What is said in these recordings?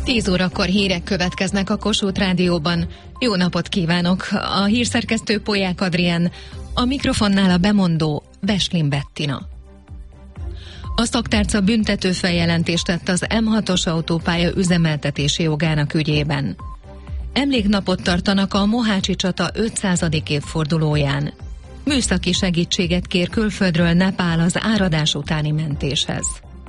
10 órakor hírek következnek a Kossuth Rádióban. Jó napot kívánok! A hírszerkesztő Polyák Adrien, a mikrofonnál a bemondó Beslin Bettina. A szaktárca büntető feljelentést tett az M6-os autópálya üzemeltetési jogának ügyében. Emléknapot tartanak a Mohácsi csata 500. évfordulóján. Műszaki segítséget kér külföldről Nepál az áradás utáni mentéshez.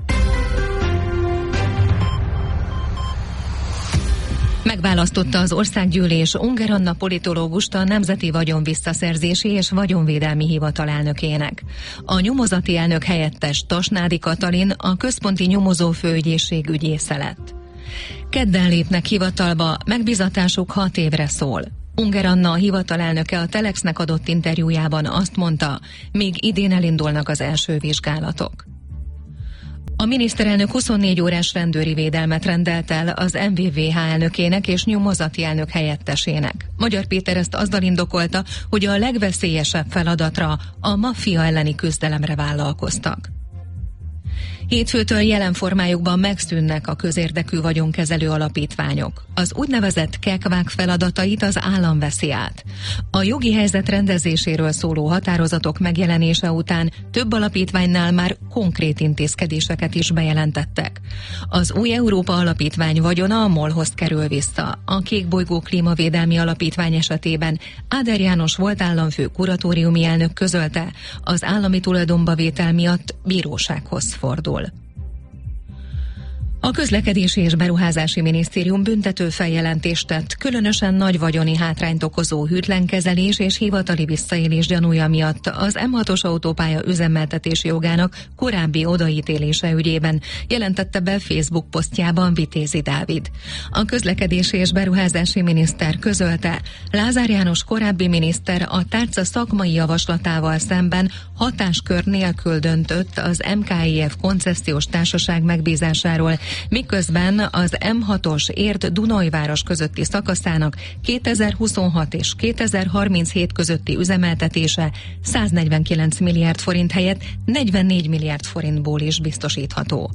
Megválasztotta az országgyűlés Unger Anna politológust a Nemzeti Vagyonvisszaszerzési és Vagyonvédelmi Hivatal elnökének. A nyomozati elnök helyettes Tasnádi Katalin a központi nyomozófőügyészség ügyésze lett. Kedden lépnek hivatalba, megbízatásuk 6 évre szól. Unger Anna, a hivatal elnöke a Telexnek adott interjújában azt mondta, még idén elindulnak az első vizsgálatok. A miniszterelnök 24 órás rendőri védelmet rendelt el az MVVH elnökének és nyomozati elnök helyettesének. Magyar Péter ezt azzal indokolta, hogy a legveszélyesebb feladatra, a maffia elleni küzdelemre vállalkoztak. Hétfőtől jelen formájukban megszűnnek a közérdekű vagyonkezelő alapítványok. Az úgynevezett kekvák feladatait az állam veszi át. A jogi helyzet rendezéséről szóló határozatok megjelenése után több alapítványnál már konkrét intézkedéseket is bejelentettek. Az Új Európa Alapítvány vagyona a MOL-hoz kerül vissza. A Kékbolygó Klímavédelmi Alapítvány esetében Áder János volt államfő kuratóriumi elnök közölte, az állami tulajdonba vétel miatt bírósághoz fordul. A Közlekedési és Beruházási Minisztérium büntető feljelentést tett különösen nagy vagyoni hátrányt okozó hűtlenkezelés és hivatali visszaélés gyanúja miatt az M6-os autópálya üzemeltetési jogának korábbi odaítélése ügyében, jelentette be Facebook posztjában Vitézi Dávid. A Közlekedési és Beruházási Miniszter közölte, Lázár János korábbi miniszter a tárca szakmai javaslatával szemben hatáskör nélkül döntött az MKIF koncesziós társaság megbízásáról, miközben az M6-os Érd-Dunajváros közötti szakaszának 2026 és 2037 közötti üzemeltetése 149 milliárd forint helyett 44 milliárd forintból is biztosítható.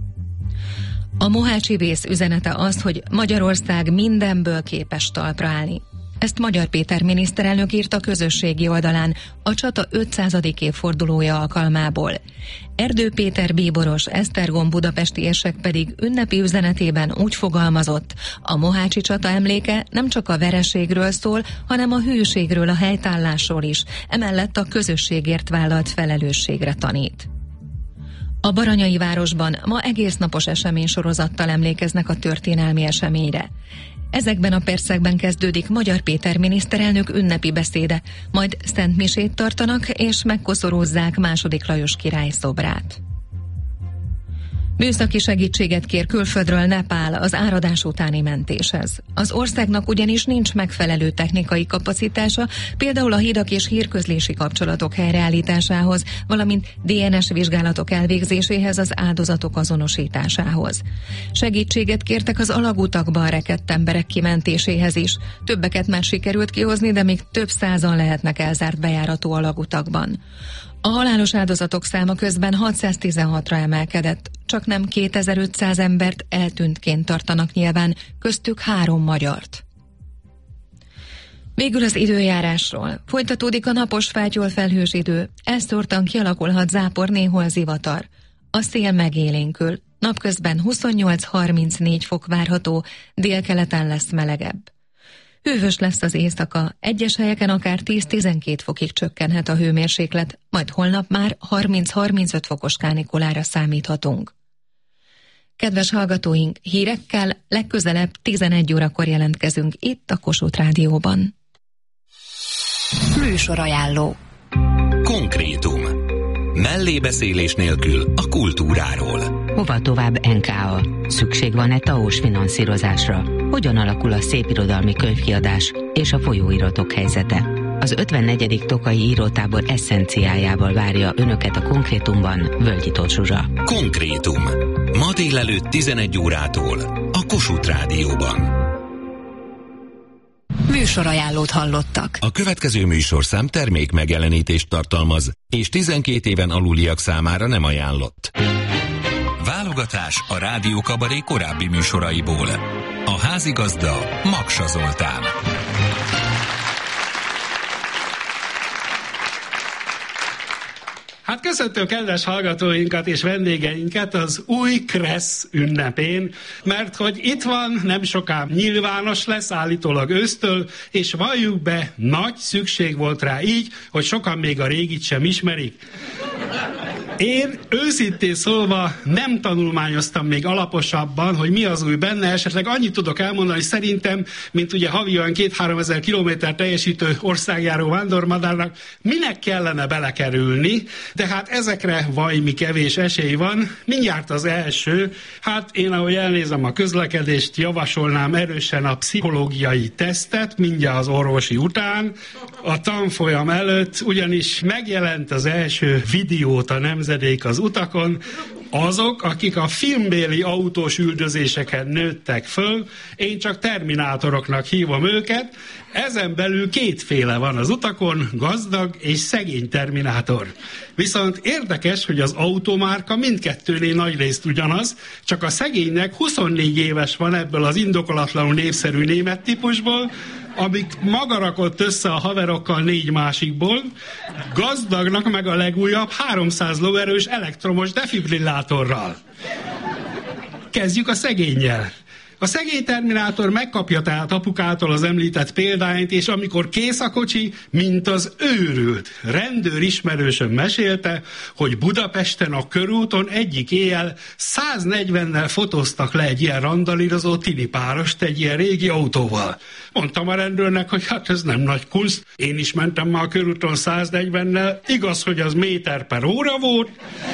A mohácsi vész üzenete az, hogy Magyarország mindenből képes talpra állni. Ezt Magyar Péter miniszterelnök írt a közösségi oldalán a csata 500. évfordulója alkalmából. Erdő Péter bíboros, Esztergom budapesti érsek pedig ünnepi üzenetében úgy fogalmazott, a mohácsi csata emléke nem csak a vereségről szól, hanem a hűségről, a helytállásról is, emellett a közösségért vállalt felelősségre tanít. A Baranyai városban ma egésznapos eseménysorozattal emlékeznek a történelmi eseményre. Ezekben a percekben kezdődik Magyar Péter miniszterelnök ünnepi beszéde, majd szentmisét tartanak és megkoszorúzzák II. Lajos király szobrát. Műszaki segítséget kér külföldről Nepál az áradás utáni mentéshez. Az országnak ugyanis nincs megfelelő technikai kapacitása, például a hidak és hírközlési kapcsolatok helyreállításához, valamint DNS vizsgálatok elvégzéséhez, az áldozatok azonosításához. Segítséget kértek az alagutakban rekedt emberek kimentéséhez is. Többeket már sikerült kihozni, de még több százan lehetnek elzárt bejáratú alagutakban. A halálos áldozatok száma közben 616-ra emelkedett, csak nem 2500 embert eltűntként tartanak nyilván, köztük 3 magyart. Végül az időjárásról. Folytatódik a napos fátyol felhős idő, elszórtan kialakulhat zápor, néhol zivatar. A szél megélénkül, napközben 28-34 fok várható, délkeleten lesz melegebb. Hűvös lesz az éjszaka, egyes helyeken akár 10-12 fokig csökkenhet a hőmérséklet, majd holnap már 30-35 fokos kánikulára számíthatunk. Kedves hallgatóink, hírekkel legközelebb 11 órakor jelentkezünk itt a Kossuth Rádióban. Műsorajánló. Konkrétum. Mellébeszélés nélkül a kultúráról. Hova tovább NKA? Szükség van-e TAO-s finanszírozásra? Hogyan alakul a szépirodalmi könyvkiadás és a folyóiratok helyzete? Az 54. Tokaji írótábor eszenciájával várja Önöket a Konkrétumban Völgyi Tóth Zsuzsa. Konkrétum. Ma délelőtt 11 órától a Kossuth Rádióban. Műsorajánlót hallottak. A következő műsorszám termék megjelenítést tartalmaz, és 12 éven aluliak számára nem ajánlott. Válogatott Válogatás a Rádió Kabaré korábbi műsoraiból. A házigazda Maksa Zoltán. Hát köszöntöm kedves hallgatóinkat és vendégeinket az új Kressz ünnepén, mert hogy itt van, nem soká nyilvános lesz, állítólag ősztől, és valljuk be, nagy szükség volt rá így, hogy sokan még a régit sem ismerik. Én őszintén szólva nem tanulmányoztam még alaposabban, hogy mi az új benne, esetleg annyit tudok elmondani, hogy szerintem, mint ugye havi olyan 2-3 ezer kilométer teljesítő országjáró vándormadárnak, minek kellene belekerülni, de hát ezekre vajmi kevés esély van. Mindjárt az első, hát én ahogy elnézem a közlekedést, javasolnám erősen a pszichológiai tesztet, mindjárt az orvosi után, a tanfolyam előtt, ugyanis megjelent az első videót a Nemzedék az utakon, azok, akik a filmbéli autós üldözéseken nőttek föl, én csak terminátoroknak hívom őket, ezen belül kétféle van az utakon, gazdag és szegény terminátor. Viszont érdekes, hogy az automárka mindkettőnél nagyrészt ugyanaz, csak a szegénynek 24 éves van ebből az indokolatlanul népszerű német típusból, amik maga rakott össze a haverokkal 4 másikból, gazdagnak meg a legújabb 300 lóerős elektromos defibrillátorral. Kezdjük a szegénnyel. A szegény terminátor megkapja tehát apukától az említett példányt, és amikor kész a kocsi, mint az őrült. Rendőr ismerősöm mesélte, hogy Budapesten a körúton egyik éjjel 140-nel fotóztak le egy ilyen randalírozó tini párost egy ilyen régi autóval. Mondtam a rendőrnek, hogy hát ez nem nagy kunst. Én is mentem már a körúton 140-nel, igaz, hogy az méter per óra volt,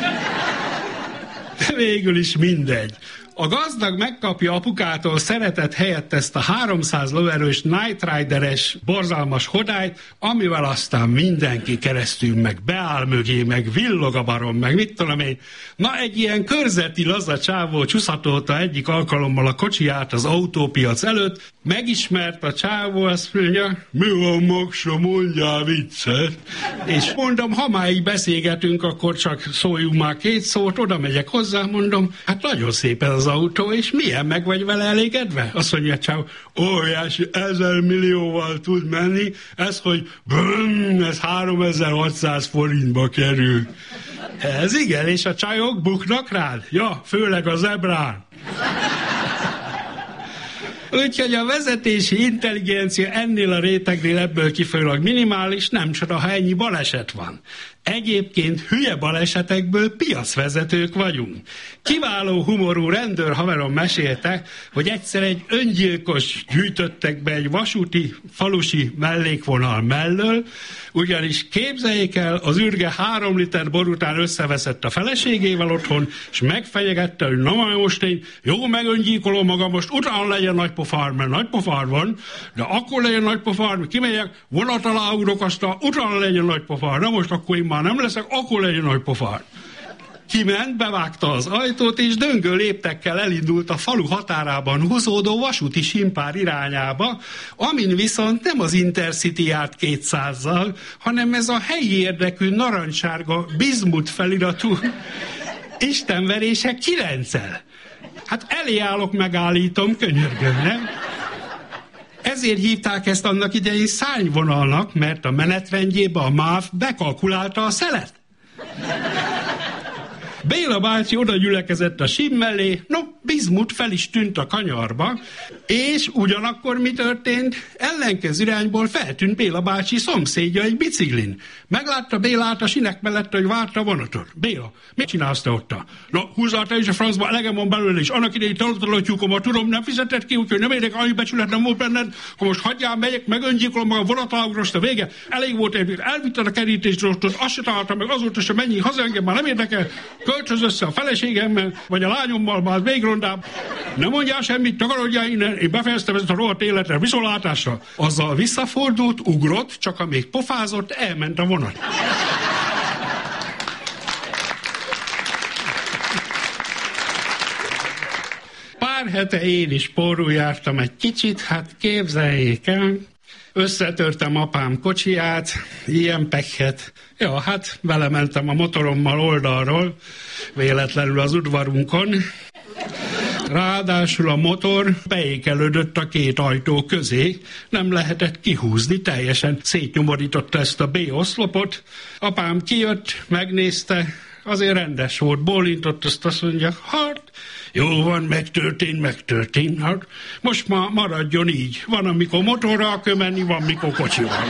de végül is mindegy. A gazdag megkapja apukától szeretet helyett ezt a 300 lóerős Knight Rider-es borzalmas hodályt, amivel aztán mindenki keresztül meg beáll mögé, meg villog a barom, meg mit tudom én. Na, egy ilyen körzeti laza csávó csúszhatolta egyik alkalommal a kocsiját az autópiac előtt, megismert a csávó, azt mondja, mi van, Maksa, mondjál viccet. És mondom, ha már így beszélgetünk, akkor csak szóljunk már 2 szót, oda megyek hozzá, mondom, hát nagyon szép ez az autó, és milyen, meg vagy vele elégedve? Azt mondja, csávó, óriási, 1000 millióval tud menni, ez, hogy ez 3600 forintba kerül. Ez igen, és a csajok buknak rád? Ja, főleg a zebrán. Úgyhogy a vezetési intelligencia ennél a rétegnél ebből kifolyólag minimális, nem csoda, ha ennyi baleset van. Egyébként hülye balesetekből piacvezetők vagyunk. Kiváló humorú rendőr haverom mesélte, hogy egyszer egy öngyilkos gyűjtöttek be egy vasúti, falusi mellékvonal mellől, ugyanis képzeljék el, az ürge 3 liter bor után összeveszett a feleségével otthon, és megfenyegette, hogy na most én jó megöngyilkolom magam, most utána legyen nagy pofár, mert nagy pofár van, de akkor legyen nagy pofár, kimegyek, vonat alá ugrok, aztán utána legyen nagy pofár, na most akkor én már nem leszek, akkor legyen nagy pofár. Kiment, bevágta az ajtót, és döngő léptekkel elindult a falu határában húzódó vasúti simpár irányába, amin viszont nem az Intercity járt 200-zal, hanem ez a helyi érdekű narancssárga bizmut feliratú istenverése 9-el. Hát elé állok, megállítom, könyörgöm, nem? Ezért hívták ezt annak idején szárnyvonalnak, mert a menetrendjébe a MÁV bekalkulálta a szelet. Béla bácsi oda gyülekezett a sim mellé, bizmut fel is tűnt a kanyarba, és ugyanakkor mi történt? Ellenkező irányból feltűnt Béla bácsi szomszédja egy biciklin. Meglátta Bélát a sinek mellett, hogy várta a vonatot. Béla, mit csinálsz te ott? Húzzál te is a francba, elegem van belőle is. Annak idején találtam a tyúkomat, tudom, nem fizetett ki, úgyhogy nem érdekel, annyi becsület nem volt benned, akkor most hagyjál, megyek, megöngyilkolom magam, vonatalagros, a vége. Elég volt, elvitted a kerítést, azt se találtam meg, azóta sem mennyi, haza engem már nem érdekel. Kölcsöz össze a feleségemmel, vagy a lányommal, már még rondább. Nem mondjál semmit, takarodjál innen, én befejeztem ezt a rohadt életre, viszontlátásra. Azzal visszafordult, ugrott, csak amíg pofázott, elment a vonat. Pár hete én is porul jártam egy kicsit, hát képzeljék el. Összetörtem apám kocsiját, ilyen pekhet. Ja, hát vele mentem a motorommal oldalról, véletlenül az udvarunkon. Ráadásul a motor beékelődött a két ajtó közé, nem lehetett kihúzni, teljesen szétnyomorította ezt a B-oszlopot. Apám kijött, megnézte, azért rendes volt, bólintott, azt mondja, hát jó van, megtörtént, hát most ma maradjon így. Van, amikor motorral kell menni, van, mikor kocsival.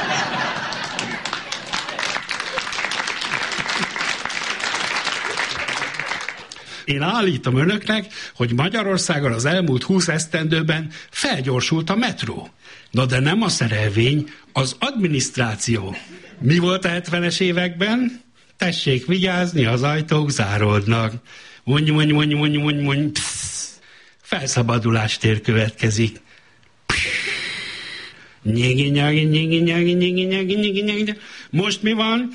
Én állítom önöknek, hogy Magyarországon az elmúlt 20 esztendőben felgyorsult a metró. Na de nem a szerelvény, az adminisztráció. Mi volt a 70-es években? Tessék vigyázni, az ajtók záródnak. Mondj. Felszabadulástér következik. Most mi van?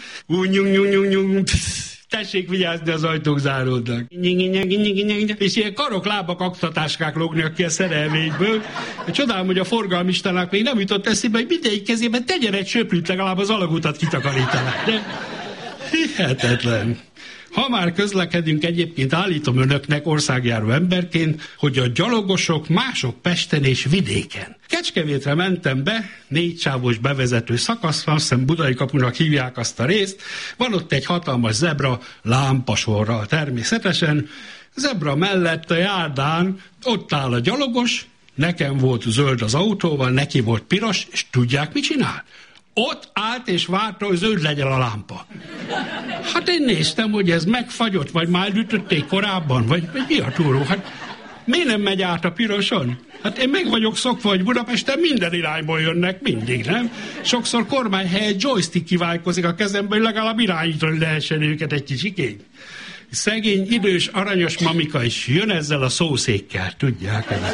Tessék vigyázni, az ajtók záródnak. És ilyen karok-lábak aktatáskák lógnak ki a szerelvényből. Csodálom, hogy a forgalmistának még nem jutott eszébe, hogy mindegyik kezében tegyen egy söprűt, legalább az alagutat kitakarítanak. De hihetetlen. Ha már közlekedünk, egyébként állítom önöknek országjáró emberként, hogy a gyalogosok mások Pesten és vidéken. Kecskemétre mentem be, 4 sávos bevezető szakasz van, azt hiszem Budai kapunak hívják azt a részt, van ott egy hatalmas zebra lámpasorral természetesen, zebra mellett a járdán ott áll a gyalogos, nekem volt zöld az autóval, neki volt piros, és tudják, mit csinál? Ott állt és várta, hogy zöld legyen a lámpa. Hát én néztem, hogy ez megfagyott, vagy már ütötték korábban, vagy mi a túró? Hát miért nem megy át a piroson? Hát én meg vagyok szokva, hogy Budapesten minden irányból jönnek, mindig, nem? Sokszor kormány helyett joystick kiválkozik a kezembe, hogy legalább irányítani lehessen őket egy kicsikét. Szegény, idős, aranyos mamika is jön ezzel a szószékkel, tudják el.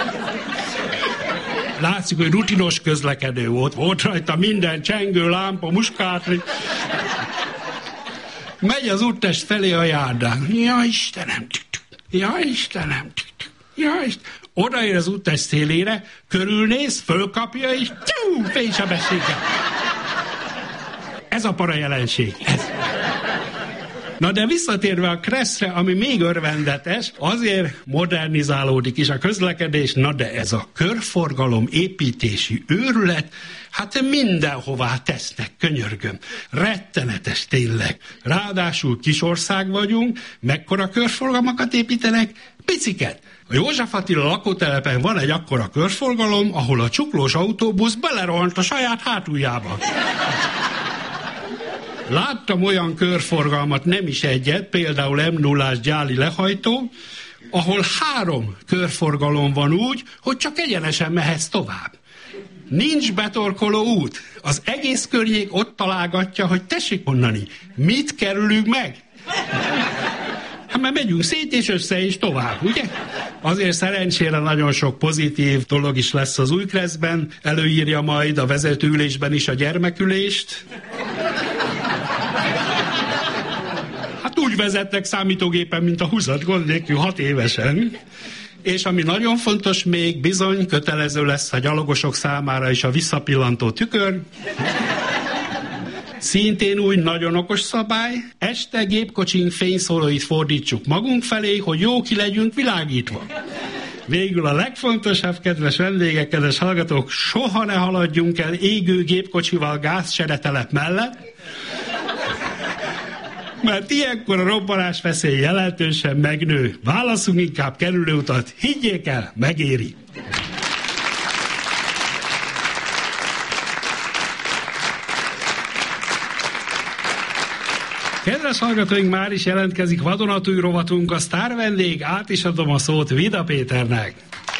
Látszik, hogy rutinos közlekedő volt. Volt rajta minden csengő, lámpa, muskátri. Megy az úttest felé a járdán. Ja Istenem. Odaér az úttest szélére, körülnéz, fölkapja, és fénysebességgel. Ez a para jelenség. Ez. Na de visszatérve a Kresszre, ami még örvendetes, azért modernizálódik is a közlekedés, na de ez a körforgalom építési őrület, hát mindenhová tesznek, könyörgöm. Rettenetes tényleg. Ráadásul kisország vagyunk, mekkora körforgalmakat építenek? Piciket. A József Attila lakótelepen van egy akkora körforgalom, ahol a csuklós autóbusz belerohant a saját hátuljába. Láttam olyan körforgalmat, nem is egyet, például M0-ás gyáli lehajtó, ahol 3 körforgalom van úgy, hogy csak egyenesen mehetsz tovább. Nincs betorkoló út. Az egész környék ott találgatja, hogy tessék mondani, mit kerülünk meg? Hát mert megyünk szét és össze és tovább, ugye? Azért szerencsére nagyon sok pozitív dolog is lesz az új Kresszben, előírja majd a vezetőülésben is a gyermekülést. Úgy vezettek számítógépen, mint a 20, gond nélkül 6 évesen. És ami nagyon fontos még, bizony kötelező lesz a gyalogosok számára is a visszapillantó tükör. Szintén úgy nagyon okos szabály, este gépkocsink fényszóróit fordítsuk magunk felé, hogy jó ki legyünk világítva. Végül a legfontosabb, kedves vendégek, kedves hallgatók, soha ne haladjunk el égő gépkocsival gázseretelep mellett, mert ilyenkor a robbanás veszély jelentősen megnő. Válasszunk inkább kerülőutat, higgyék el, megéri. Kedves hallgatóink, már is jelentkezik vadonatúj rovatunk, a sztár vendég, át is adom a szót Vida Péternek.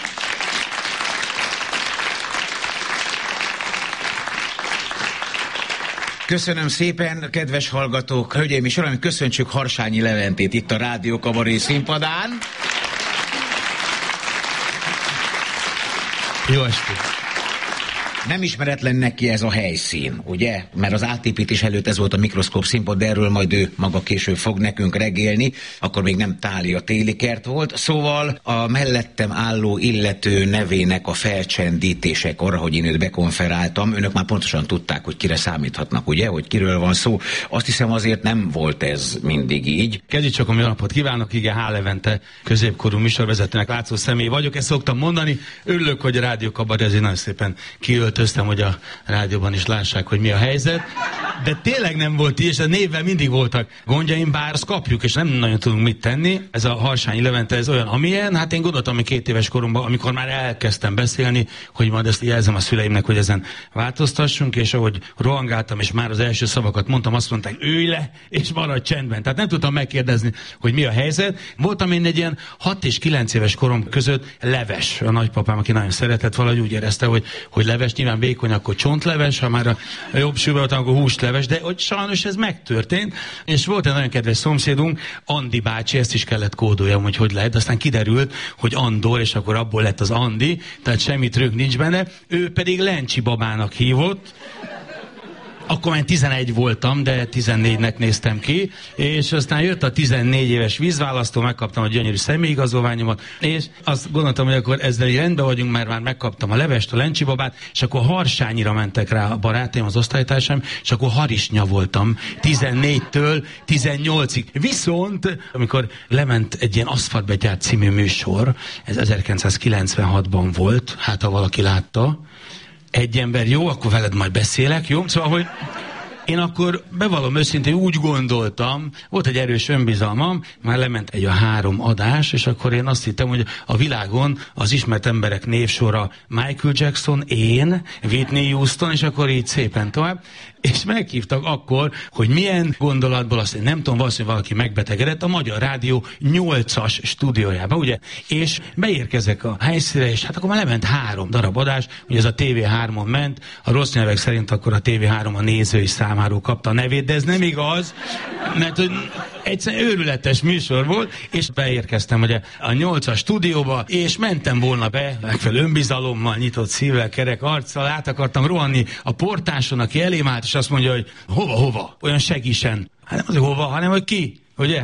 Köszönöm szépen, kedves hallgatók, hölgyeim és uraim, köszöntsük Harsányi Leventét itt a Rádió Kabaré színpadán. Jó estét! Nem ismeretlen neki ez a helyszín, ugye? Mert az átépítés előtt ez volt a mikroszkóp színpad, de erről majd ő maga később fog nekünk regélni, akkor még nem Tália téli kert volt. Szóval a mellettem álló illető nevének a felcsendítések arra, hogy én őt bekonferáltam, önök már pontosan tudták, hogy kire számíthatnak, ugye? Hogy kiről van szó. Azt hiszem azért nem volt ez mindig így. Kezdjük csak, jó napot kívánok, igen, H. Levente középkorú műsorvezetőnek látszó személy vagyok, ezt szoktam mondani. Örülök, hogy a Rádió Kabaré ezért nagyon szépen kiöltöztem, hogy a rádióban is lássák, hogy mi a helyzet. De tényleg nem volt így, és a névvel mindig voltak gondjaim, bár azt kapjuk, és nem nagyon tudunk mit tenni. Ez a Harsányi Levente, ez olyan, amilyen. Hát én gondoltam, hogy 2 éves koromban, amikor már elkezdtem beszélni, hogy majd ezt jelzem a szüleimnek, hogy ezen változtassunk, és ahogy rohangáltam, és már az első szavakat mondtam, azt mondták, ülj le, és maradj csendben. Tehát nem tudtam megkérdezni, hogy mi a helyzet. Voltam én egy ilyen 6 és 9 éves korom között leves. A nagypapám, aki nagyon szeretett, valahogy úgy érezte, hogy leves, nyilván vékony, akkor csontleves, ha már a jobb sűrű voltam, akkor húsleves, de hogy sajnos ez megtörtént, és volt egy nagyon kedves szomszédunk, Andi bácsi, ezt is kellett kódoljam, hogy lehet, aztán kiderült, hogy Andor, és akkor abból lett az Andi, tehát semmi trükk nincs benne, ő pedig Lencsi babának hívott. Akkor már 11 voltam, de 14-nek néztem ki, és aztán jött a 14 éves vízválasztó, megkaptam a gyönyörű személyigazolványomat, és azt gondoltam, hogy akkor ezzel így rendben vagyunk, mert már megkaptam a levest, a Lencsi babát, és akkor Harsányira mentek rá a barátaim, az osztálytársam, és akkor harisnya voltam 14-től 18-ig. Viszont, amikor lement egy ilyen Aszfaltbetyár című műsor, ez 1996-ban volt, hát ha valaki látta, egy ember, jó, akkor veled majd beszélek, jó? Szóval, hogy én akkor bevallom őszintén úgy gondoltam, volt egy erős önbizalmam, már lement egy a 3 adás, és akkor én azt hittem, hogy a világon az ismert emberek névsora Michael Jackson, én, Whitney Houston, és akkor így szépen tovább. És meghívtak akkor, hogy milyen gondolatból, azt nem tudom, valószínűleg valaki megbetegedett, a Magyar Rádió 8-as stúdiójába, ugye? És beérkezek a helyszínre, és hát akkor már lement 3 darab adás, ugye ez a TV3-on ment, a rossz nyelvek szerint akkor a TV3 a nézői számáról kapta a nevét, de ez nem igaz, mert hogy egyszerűen őrületes műsor volt, és beérkeztem ugye a 8-as stúdióba, és mentem volna be, megfelelő önbizalommal, nyitott szívvel, kerek arccal, át akartam rohanni a portáson, aki elém állt, és azt mondja, hogy hova? Olyan segísen. Hát nem az, hogy hova, hanem hogy ki, ugye?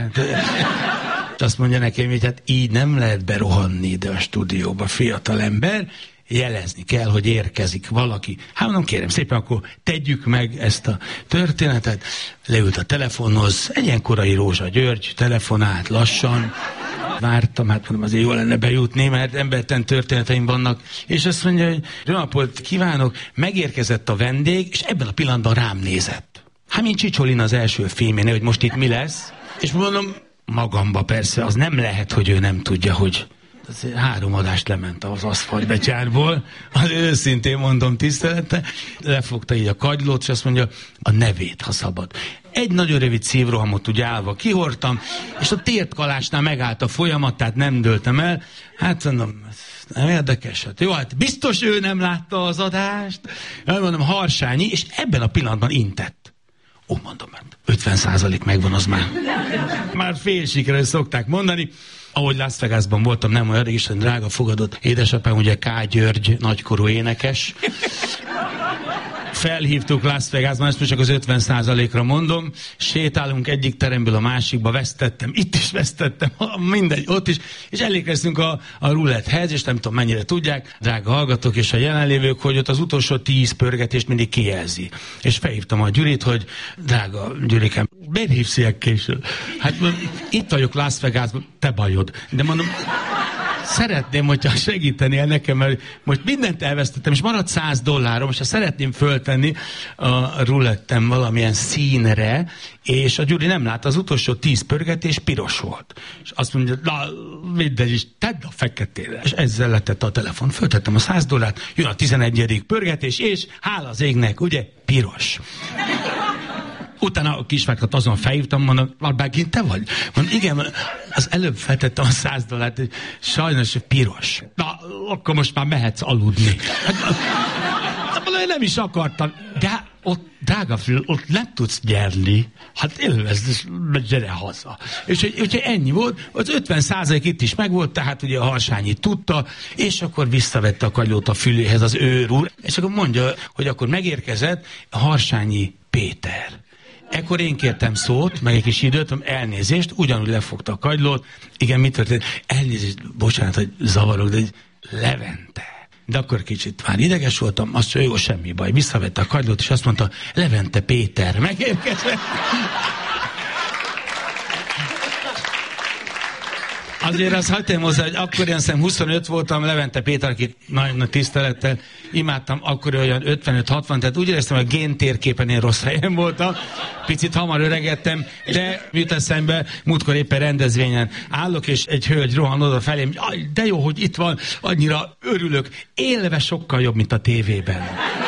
És azt mondja nekem, hogy hát így nem lehet berohanni ide a stúdióba, fiatal ember, jelezni kell, hogy érkezik valaki. Hát mondom, kérem szépen, akkor tegyük meg ezt a történetet. Leült a telefonhoz, egy ilyen korai Rózsa György, telefonált lassan, vártam, hát mondom, azért jó lenne bejutni, mert embertelen történeteim vannak, és azt mondja, hogy jó napot kívánok, megérkezett a vendég, és ebben a pillanatban rám nézett. Hát mint Csicsolin az első filmjén, hogy most itt mi lesz, és mondom, magamba persze, az nem lehet, hogy ő nem tudja, hogy 3 adást lement az Aszfaltbetyárból, az őszintén mondom tisztelettel, lefogta így a kagylót, és azt mondja, a nevét, ha szabad. Egy nagyon rövid szívrohamot úgy állva kihortam, és a tértkalásnál megállt a folyamat, tehát nem dőltem el. Hát mondom, nem érdekes. Hát jó, hát biztos ő nem látta az adást. Mondom, Harsányi, és ebben a pillanatban intett. Ó, mondom, 50% megvan az már. Már fél sikerül szokták mondani. Ahogy Las Vegasban voltam, nem olyan is, drága fogadott édesapám, ugye K. György, nagykorú énekes. Felhívtuk Las Vegasban, ezt most csak az 50%-ra mondom. Sétálunk egyik teremből a másikba, vesztettem, itt is vesztettem, mindegy, ott is, és elérkeztünk a ruletthez, és nem tudom mennyire tudják, drága hallgatók és a jelenlévők, hogy ott az utolsó 10 pörgetést mindig kijelzi. És felhívtam a Gyurit, hogy drága Gyurikem, miért hívsz ilyen később? Hát itt vagyok Las Vegasban, te bajod. De mondom, szeretném, hogyha segítenél nekem, mert most mindent elvesztettem, és maradt $100, és ha szeretném föltenni a rulettem valamilyen színre, és a Gyuri nem látta, az utolsó 10 pörgetés piros volt. És azt mondja, na, mindegy is, tedd a feketére. És ezzel letette a telefon. Föltettem a $100, jön a 11. pörgetés, és hála az égnek, ugye, piros. Utána a kisvákat azon felhívtam, mondom, megint te vagy? Mondom, igen, az előbb feltettem a $100, hogy sajnos piros. Na, akkor most már mehetsz aludni. Hát, nem is akartam. De ott drága fül, ott nem tudsz nyerni, hát élvezd, gyere haza. És hogy ennyi volt, az 50% itt is megvolt, tehát ugye a Harsányi tudta, és akkor visszavette a kagylót a füléhez az őr úr, és akkor mondja, hogy akkor megérkezett a Harsányi Péter. Ekkor én kértem szót, meg egy kis időt, elnézést, ugyanúgy lefogta a kagylót. Igen, mi történt? Elnézést, bocsánat, hogy zavarok, de Levente. De akkor kicsit már ideges voltam, azt mondja, jó, semmi baj. Visszavette a kagylót, és azt mondta, Levente Péter megérkezett. Azért azt hagytam hozzá, hogy akkor én 25 voltam, Levente Péter, akit nagyon tisztelettel imádtam, akkor olyan 55-60, tehát úgy éreztem, hogy a géntérképen én rossz helyen voltam, picit hamar öregedtem, de jut eszembe, múltkor éppen rendezvényen állok, és egy hölgy rohan oda felém, de jó, hogy itt van, annyira örülök, élve sokkal jobb, mint a tévében.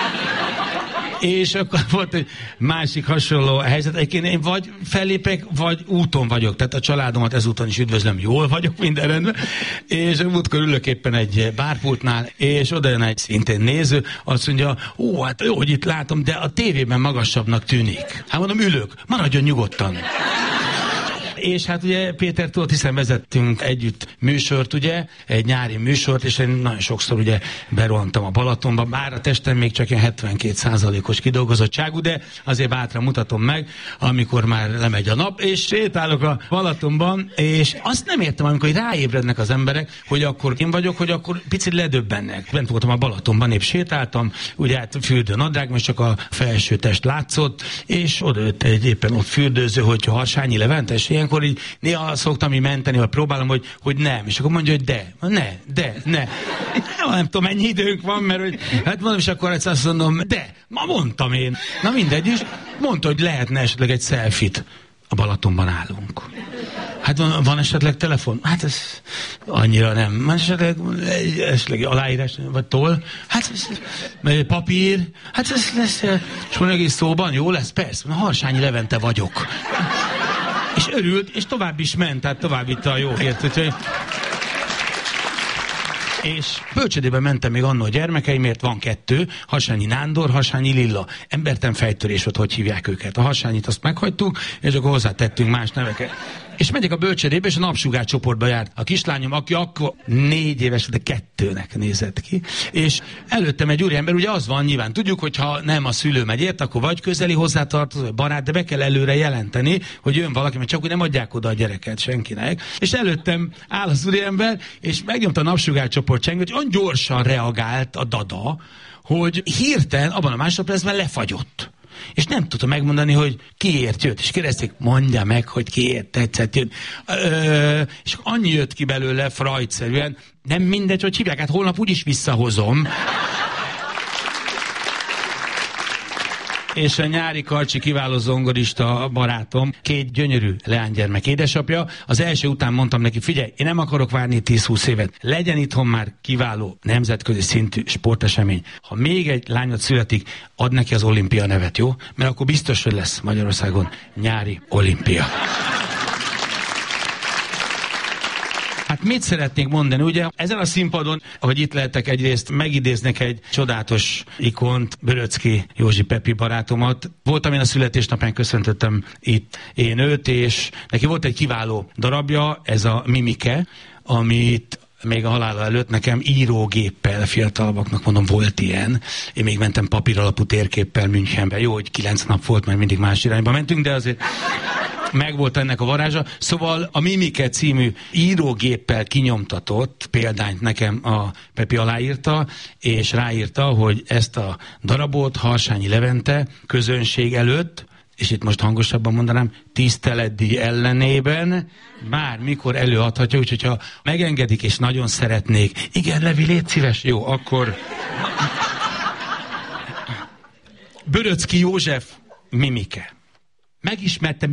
És akkor volt egy másik hasonló helyzet. Egyébként én vagy fellépek, vagy úton vagyok. Tehát a családomat ezúton is üdvözlöm, jól vagyok, minden rendben. És múltkor ülök éppen egy bárpultnál, és oda jön egy szintén néző, azt mondja, hát jó, hogy itt látom, de a tévében magasabbnak tűnik. Hát mondom, ülök, maradjon nyugodtan. És hát ugye Pétertől, hiszen vezettünk együtt műsort, ugye, egy nyári műsort, és én nagyon sokszor ugye berohantam a Balatonba, bár a testem még csak ilyen 72%-os kidolgozottságú, de azért bátran mutatom meg, amikor már lemegy a nap, és sétálok a Balatonban, és azt nem értem, amikor ráébrednek az emberek, hogy akkor én vagyok, hogy akkor picit ledöbbennek. Bent voltam a Balatonban, épp sétáltam, ugye hát fürdőnadrágban, és csak a felső test látszott, és oda jött egy éppen ott fürdőző, hogy Harsányi Levente, és ilyenkor így néha szoktam így menteni, vagy próbálom, hogy nem. És akkor mondja, hogy ne. Nem tudom, mennyi időnk van, mert hogy, hát mondom, és akkor azt mondom, de, ma mondtam én. Na mindegy is, mondta, hogy lehetne esetleg egy selfie-t. A Balatonban állunk. Hát van esetleg telefon? Hát ez annyira nem. Van esetleg aláírás, vagy toll? Hát ez, papír? Hát ez lesz, és van egész szóban, jó lesz? Persze, Harsányi Levente vagyok. És örült, és tovább is ment, tehát tovább vitte a jó hírt. Úgyhogy... És bölcsödébe mentem még annól a gyermekeimért, van 2, Harsányi Nándor, Harsányi Lilla. Embertelen fejtörés volt, hogy hívják őket. A Harsányit azt meghagytuk, és akkor hozzátettünk más neveket. És megyek a bölcsödébe, és a Napsugár csoportba járt a kislányom, aki akkor 4 éves, de 2-nek nézett ki. És előttem egy úriember, ugye az van, nyilván tudjuk, hogy ha nem a szülő megy ért, akkor vagy közeli hozzátartozó, vagy barát, de be kell előre jelenteni, hogy jön valaki, mert csak úgy nem adják oda a gyereket senkinek. És előttem áll az úriember, és megnyomta a Napsugár csoport csengőt, olyan gyorsan reagált a dada, hogy hirtelen abban a másodpercben lefagyott. És nem tudta megmondani, hogy kiért jött. És kérdezték, mondja meg, hogy kiért tetszett jött. És annyi jött ki belőle Freud-szerűen, nem mindegy, hogy hívják, hát holnap úgyis visszahozom. És a Nyári Karcsi kiváló zongorista barátom, 2 gyönyörű leánygyermek édesapja. Az első után mondtam neki, figyelj, én nem akarok várni 10-20 évet. Legyen itthon már kiváló nemzetközi szintű sportesemény. Ha még egy lányod születik, add neki az olimpia nevet, jó? Mert akkor biztos, hogy lesz Magyarországon nyári olimpia. Hát mit szeretnék mondani, ugye? Ezen a színpadon, ahogy itt lehetek, egyrészt megidéznek egy csodálatos ikont, Böröczki Józsi Pepi barátomat. Voltam én a születésnapján, köszöntöttem itt én őt, és neki volt egy kiváló darabja, ez a Mimike, amit még a halála előtt nekem írógéppel, fiatalabbaknak mondom, volt ilyen. Én még mentem papíralapú térképpel Münchenbe. Jó, hogy 9 nap volt, mert mindig más irányba mentünk, de azért megvolt ennek a varázsa. Szóval a Mimike című írógéppel kinyomtatott példányt nekem a Pepi aláírta, és ráírta, hogy ezt a darabot Harsányi Levente közönség előtt, és itt most hangosabban mondanám, tiszteletdíj ellenében bármikor előadhatja, úgyhogy ha megengedik, és nagyon szeretnék, igen, Levi, légy szíves, jó, akkor Böröczki József Mimike. Megismertem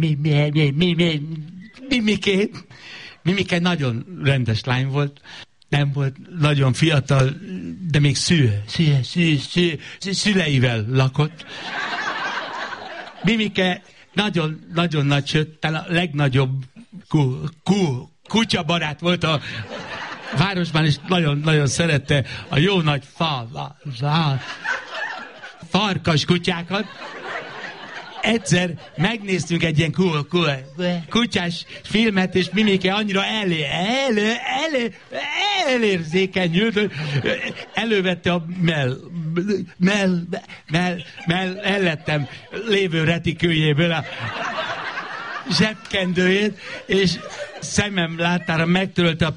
Mimikét. Mimike nagyon rendes lány volt, nem volt nagyon fiatal, de még szüleivel lakott. Mimike nagyon nagy, sőt, talán a legnagyobb kutyabarát volt a városban, és nagyon szerette a jó nagy farkas kutyákat. egyszer megnéztünk egy ilyen kutyás filmet, és Mimike annyira elérzékenyült, hogy elővette a mellettem lévő retikőjéből a zsebkendőjét, és szemem láttára megtörölte a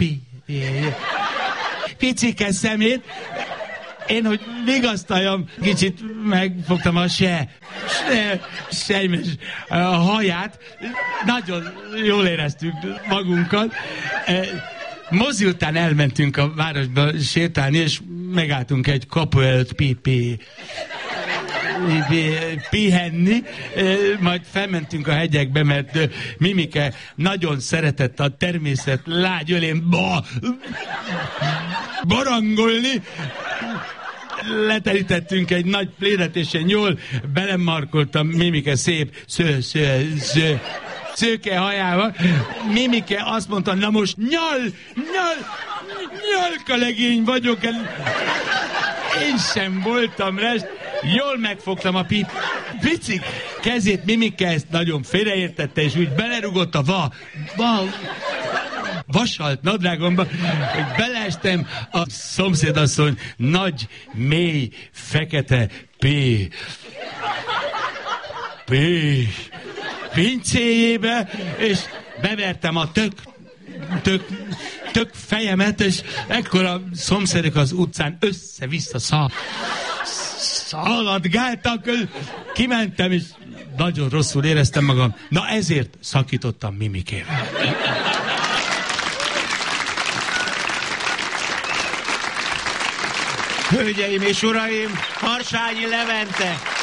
picike szemét. Én, hogy vigasztaljam, kicsit megfogtam a sejmes haját. Nagyon jól éreztük magunkat. Mozi után elmentünk a városba sétálni, és megálltunk egy kapu előtt pihenni, majd felmentünk a hegyekbe, mert Mimike nagyon szeretett a természet lágy ölén barangolni. Leterítettünk egy nagy plédet, és én jól belemarkoltam Mimike szép szőke hajával. Mimike azt mondta, na most nyalkalegény vagyok. Én sem voltam rest. Jól megfogtam a picik kezét, Mimike ezt nagyon félreértette, és úgy belerugott a vasalt nadrágomba, hogy beleestem a szomszédasszony nagy, mély, fekete pincéjébe, és bevertem a tök fejemet, és ekkor a szomszédok az utcán össze-vissza szaladgáltak, kimentem, és nagyon rosszul éreztem magam. Na ezért szakítottam Mimikével. Hölgyeim és uraim, Harsányi Levente!